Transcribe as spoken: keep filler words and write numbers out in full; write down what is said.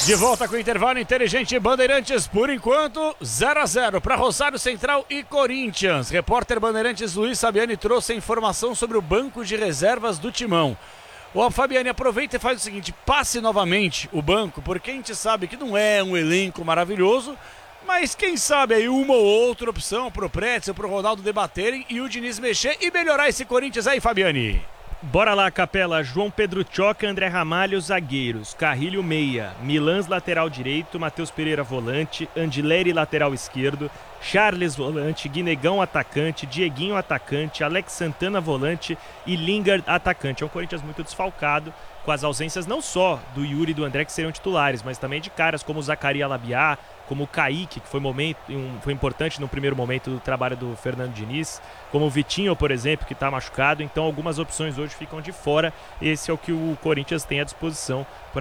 De volta com o intervalo inteligente Bandeirantes, por enquanto, zero a zero para Rosário Central e Corinthians. Repórter Bandeirantes Luiz Fabiani trouxe a informação sobre o banco de reservas do Timão. Ô Fabiani, aproveita e faz o seguinte, passe novamente o banco, porque a gente sabe que não é um elenco maravilhoso, mas quem sabe aí uma ou outra opção pro Pretzel, pro Ronaldo debaterem e o Diniz mexer e melhorar esse Corinthians aí, Fabiani. Bora lá, Capela. João Pedro Choca, André Ramalho, zagueiros. Carrilho, meia. Milans, lateral direito. Matheus Pereira, volante. Andileri, lateral esquerdo. Charles, volante. Guinegão, atacante. Dieguinho, atacante. Alex Santana, volante. E Lingard, atacante. É um Corinthians muito desfalcado, com as ausências não só do Yuri e do André, que seriam titulares, mas também de caras como o Zacaria Labiá, como o Kaique, que foi, momento, um, foi importante no primeiro momento do trabalho do Fernando Diniz, como o Vitinho, por exemplo, que está machucado. Então algumas opções hoje ficam de fora. Esse é o que o Corinthians tem à disposição